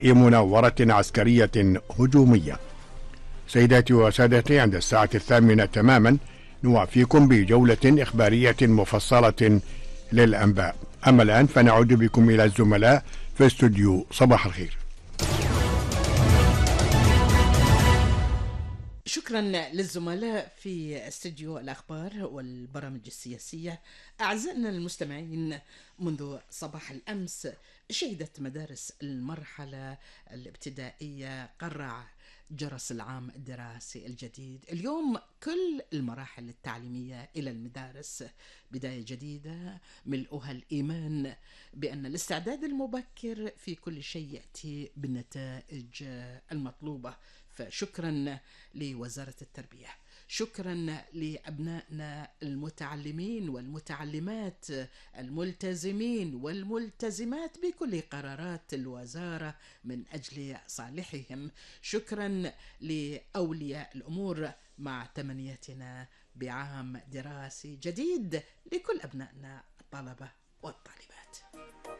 مناورة عسكرية هجومية. سيداتي وسادتي، عند الساعة 8 تماما نوافيكم بجولة إخبارية مفصلة للأنباء. أما الآن فنعود بكم إلى الزملاء في استوديو صباح الخير. شكرا للزملاء في استديو الأخبار والبرامج السياسية. أعزائنا المستمعين، منذ صباح الأمس شهدت مدارس المرحلة الابتدائية قرع جرس العام الدراسي الجديد. اليوم كل المراحل التعليمية إلى المدارس، بداية جديدة ملؤها الإيمان بأن الاستعداد المبكر في كل شيء يأتي بالنتائج المطلوبة. فشكرا لوزارة التربية، شكرا لأبنائنا المتعلمين والمتعلمات الملتزمين والملتزمات بكل قرارات الوزارة من أجل صالحهم. شكرا لأولياء الأمور مع تمنيتنا بعام دراسي جديد لكل أبنائنا الطلبة والطالبات.